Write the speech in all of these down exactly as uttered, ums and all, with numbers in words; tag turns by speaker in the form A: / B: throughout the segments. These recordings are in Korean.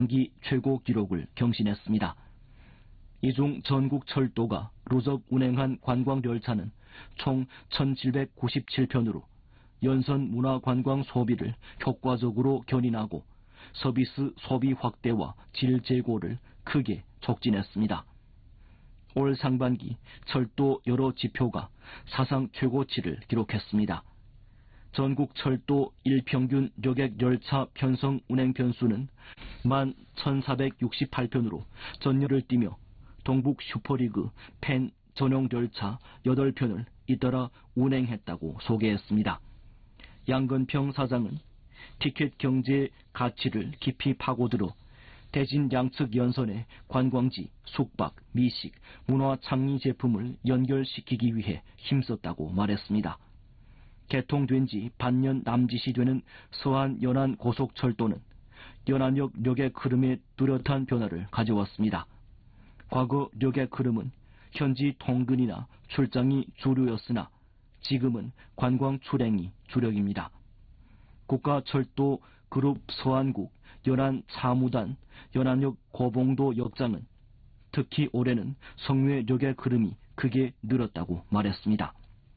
A: 기 최고 기록을 경신했습니다. 이 중 전국철도가 누적 운행한 관광열차는 총 천칠백구십칠 편으로 연선 문화관광 소비를 효과적으로 견인하고 서비스 소비 확대와 질 제고를 크게 촉진했습니다. 올 상반기 철도 여러 지표가 사상 최고치를 기록했습니다. 전국 철도 일평균 여객 열차 편성 운행 편수는 만 천사백육십팔 편으로 전열을 띠며 동북 슈퍼리그 팬 전용 열차 여덟 편을 잇따라 운행했다고 소개했습니다. 양건평 사장은 티켓 경제의 가치를 깊이 파고들어 대진 양측 연선에 관광지, 숙박, 미식, 문화 창의 제품을 연결시키기 위해 힘썼다고 말했습니다. 개통된 지 반년 남짓이 되는 서안 연안 고속철도는 연안역 력의 흐름에 뚜렷한 변화를 가져왔습니다. 과거 력의 흐름은 현지 통근이나 출장이 주류였으나 지금은 관광 출행이 주력입니다. 국가철도 그룹 서안국 연안 차무단 연안역 고봉도 역장은 특히 올해는 성묘역의 흐름이 크게 늘었다고 말했습니다.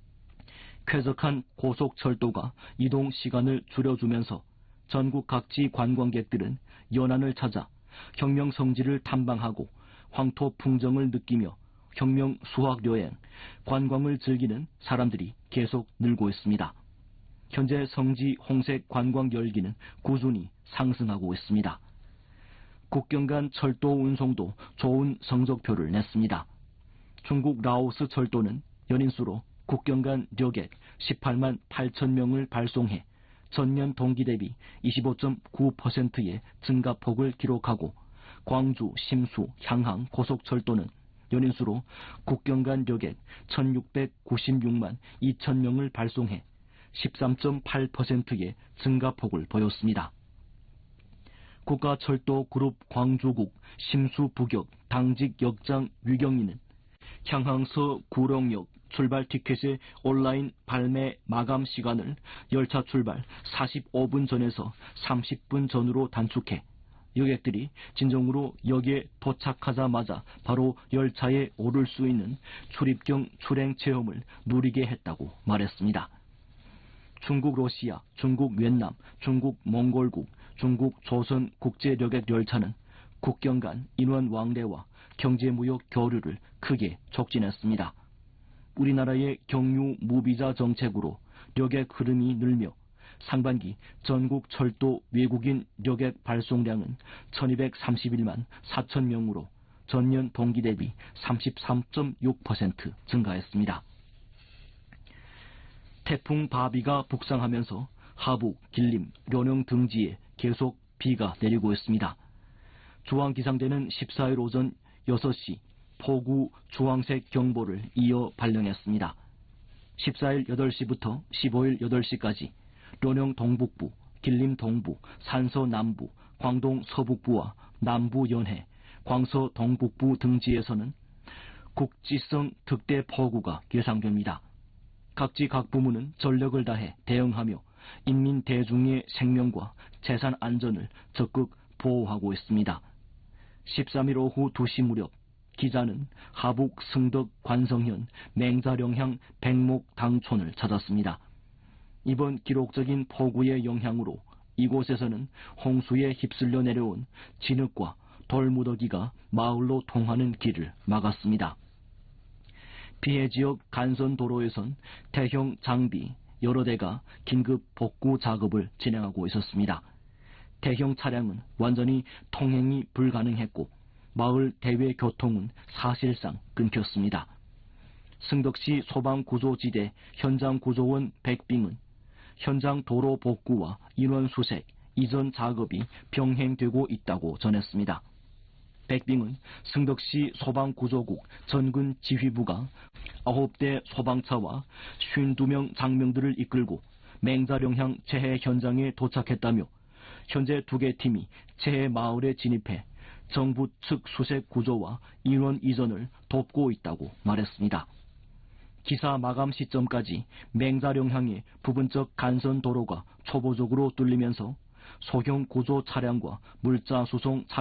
A: 쾌적한 고속철도가 이동 시간을 줄여주면서 전국 각지 관광객들은 연안을 찾아 혁명 성지를 탐방하고 황토 풍정을 느끼며 혁명 수학여행, 관광을 즐기는 사람들이 계속 늘고 있습니다. 현재 성지 홍색 관광 열기는 꾸준히 상승하고 있습니다. 국경 간 철도 운송도 좋은 성적표를 냈습니다. 중국 라오스 철도는 연인수로 국경 간 여객 십팔만 팔천 명을 발송해 전년 동기 대비 이십오 점 구 퍼센트의 증가폭을 기록하고 광주, 심수, 향항 고속철도는 연인수로 국경 간 여객 천육백구십육만 이천 명을 발송해 십삼 점 팔 퍼센트의 증가폭을 보였습니다. 국가철도 그룹 광주국 심수 부격 당직 역장 위경리는 향항서 구롱역 출발 티켓의 온라인 발매 마감 시간을 열차 출발 사십오 분 전에서 삼십 분 전으로 단축해 여객들이 진정으로 역에 도착하자마자 바로 열차에 오를 수 있는 출입경 출행 체험을 누리게 했다고 말했습니다. 중국 러시아, 중국越南, 중국 몽골국, 중국 조선 국제여객 열차는 국경 간 인원 왕래와 경제무역 교류를 크게 촉진했습니다. 우리나라의 경유 무비자 정책으로 여객 흐름이 늘며 상반기 전국 철도 외국인 여객 발송량은 천이백삼십일만 사천 명으로 전년 동기 대비 삼십삼 점 육 퍼센트 증가했습니다. 태풍 바비가 북상하면서 하북, 길림, 료령 등지에 계속 비가 내리고 있습니다. 중앙기상대는 십사 일 오전 여섯 시 폭우 주황색 경보를 이어 발령했습니다. 십사 일 여덟 시부터 십오 일 여덟 시까지 료령 동북부, 길림 동부, 산서 남부, 광동 서북부와 남부 연해, 광서 동북부 등지에서는 국지성 특대 폭우가 예상됩니다. 각지 각 부문은 전력을 다해 대응하며 인민 대중의 생명과 재산 안전을 적극 보호하고 있습니다. 십삼 일 오후 두 시 무렵 기자는 하북 승덕 관성현 맹자령향 백목 당촌을 찾았습니다. 이번 기록적인 폭우의 영향으로 이곳에서는 홍수에 휩쓸려 내려온 진흙과 돌무더기가 마을로 통하는 길을 막았습니다. 피해 지역 간선 도로에선 대형 장비 여러 대가 긴급 복구 작업을 진행하고 있었습니다. 대형 차량은 완전히 통행이 불가능했고 마을 대외 교통은 사실상 끊겼습니다. 승덕시 소방구조지대 현장구조원 백빙은 현장 도로 복구와 인원 수색, 이전 작업이 병행되고 있다고 전했습니다. 백빙은 승덕시 소방구조국 전군 지휘부가 아홉 대 소방차와 오십이 명 장병들을 이끌고 맹자령향 재해 현장에 도착했다며 현재 두 개 팀이 재해 마을에 진입해 정부 측 수색 구조와 인원 이전을 돕고 있다고 말했습니다. 기사 마감 시점까지 맹자령향의 부분적 간선 도로가 초보적으로 뚫리면서 소형 구조 차량과 물자 수송 차량